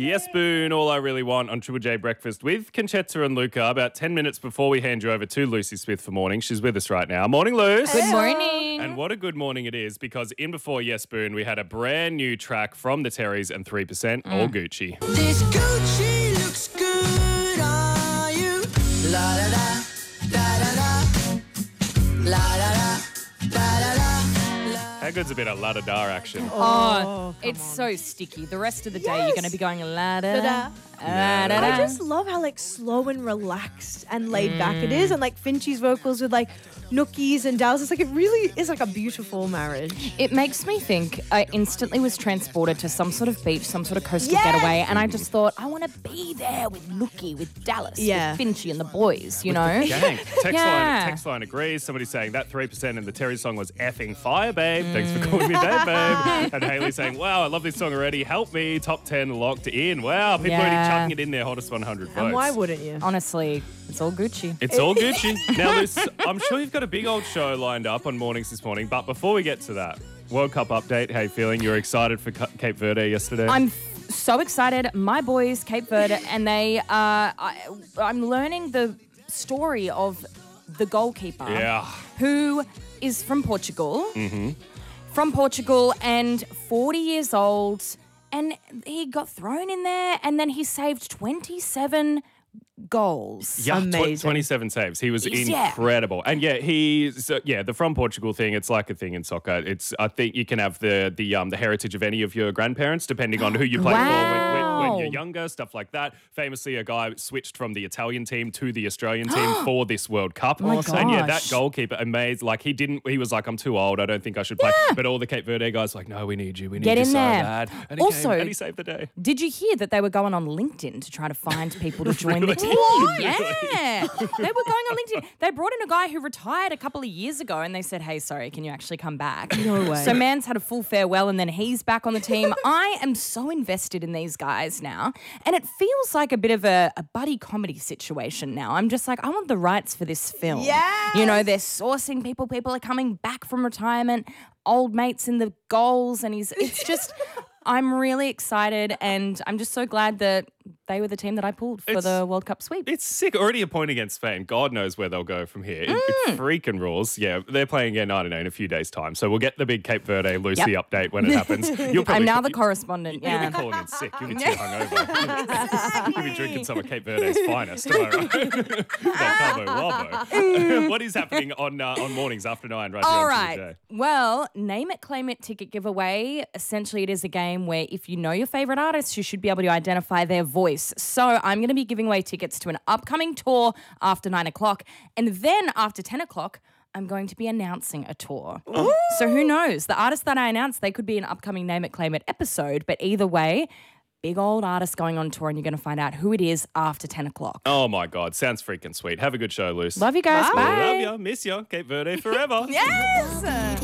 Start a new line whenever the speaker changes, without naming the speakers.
Yes, Boone, all I really want on Triple J Breakfast with Conchetta and Luca. About 10 minutes before we hand you over to Lucy Smith for morning. She's with us right now. Morning, Luce.
Good morning.
And what a good morning it is, because in before Yes, Boone, we had a brand new track from the Terrys and 3%, All Gucci.
This Gucci looks good on you. La da da, da da da, la da da, da da da.
How good's a bit of la-da-da action?
It's so sticky. The rest of the day you're going to be going la-da,
Da-da.
la-da-da.
I just love how slow and relaxed and laid back it is, and Finchie's vocals with nookies and dowels. It's it really is a beautiful marriage.
It makes me think I instantly was transported to some sort of beach, some sort of coastal
Yes!
getaway, and I just thought, I want to be there with Nookie, with Dallas, with Finchie and the boys, you know?
Gang.
Yeah.
Text line agrees. Somebody saying that 3% in the Terry song was effing fire, babe. Thanks for calling me babe, babe. And Hayley saying, wow, I love this song already. Help me. Top 10 locked in. Wow, people already chucking it in their hottest 100 votes.
And why wouldn't you?
Honestly, it's all Gucci.
It's all Gucci. Now, Liz, I'm sure you've got a big old show lined up on mornings this morning, but before we get to that, World Cup update. How you feeling? You were excited for Cape Verde yesterday?
I'm so excited. My boys, Cape Verde, and they I'm learning the story of the goalkeeper who is from Portugal. From Portugal and 40 years old, and he got thrown in there, and then he saved 27 goals.
Yeah,
Amazing.
27 saves. He was
Yeah.
incredible. And the from Portugal thing, it's like a thing in soccer. I think you can have the heritage of any of your grandparents, depending on who you play for when you're younger, stuff like that. Famously, a guy switched from the Italian team to the Australian team for this World Cup.
my
And yeah, that
gosh.
goalkeeper, amazed. He was like, I'm too old. I don't think I should play. But all the Cape Verde guys were like, no, we need you. We need
Get
you
in
so
there.
bad. And
Also-
came and he saved the day.
Did you hear that they were going on LinkedIn to try to find people to join the team? Yeah. They were going on LinkedIn. They brought in a guy who retired a couple of years ago, and they said, hey, sorry, can you actually come back?
No way.
So Man's had a full farewell, and then he's back on the team. I am so invested in these guys now, and it feels like a bit of a buddy comedy situation now. I'm just I want the rights for this film.
Yes!
You know, they're sourcing people. People are coming back from retirement, old mates in the goals, and it's just... I'm really excited, and I'm just so glad that they were the team that I pulled for the World Cup sweep.
It's sick. Already a point against Spain. God knows where they'll go from here. It freaking rules. Yeah, they're playing again, I don't know, in a few days' time. So we'll get the big Cape Verde Lucy update when it happens.
I'm now the correspondent,
You'll be calling in sick. You'll be too hungover. You'll be drinking some of Cape Verde's finest. Am I right? That Cabo Wabo. What is happening on mornings after 9 right
All
here on
right.
Tuesday?
Well, Name It, Claim It ticket giveaway. Essentially, it is a game where if you know your favourite artist, you should be able to identify their voice. So I'm going to be giving away tickets to an upcoming tour after 9 o'clock. And then after 10 o'clock, I'm going to be announcing a tour. So who knows? The artists that I announce, they could be an upcoming Name It, Claim It episode. But either way, big old artist going on tour, and you're going to find out who it is after 10 o'clock.
Oh, my God. Sounds freaking sweet. Have a good show, Luce.
Love you guys. Bye.
Love ya. Miss ya. Cape Verde forever.
Yes.